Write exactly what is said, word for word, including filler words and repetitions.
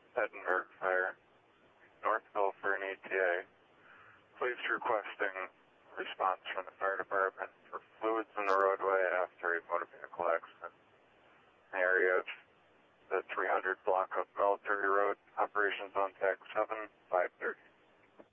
Edinburgh Fire, Northville for an E T A. Police requesting response from the fire department for fluids in the roadway after a motor vehicle accident in the area of the three hundred block of Military Road, Operations on Tag seven, five thirty.